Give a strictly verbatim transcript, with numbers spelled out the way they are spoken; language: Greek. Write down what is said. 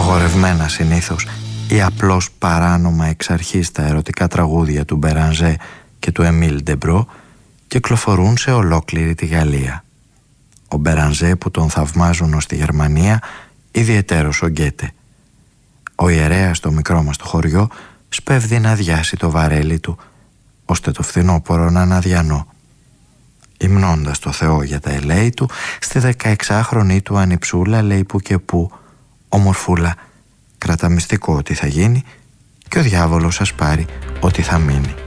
απαγορευμένα συνήθως ή απλώς παράνομα εξ αρχής τα ερωτικά τραγούδια του Μπερανζέ και του Εμίλ Ντεμπρό κυκλοφορούν σε ολόκληρη τη Γαλλία. Ο Μπερανζέ που τον θαυμάζουν ως τη Γερμανία, ιδιαιτέρως ο Γκέτε. Ο ιερέας στο μικρό μας το χωριό σπέβδει να αδειάσει το βαρέλι του, ώστε το φθινόπωρο να αναδιανώ. Υμνώντας το Θεό για τα ελέη του, στη δεκαεξάχρονη του ανιψούλα λέει που και που «Ομορφούλα, κράτα μυστικό ότι θα γίνει και ο διάβολος σας πάρει ότι θα μείνει».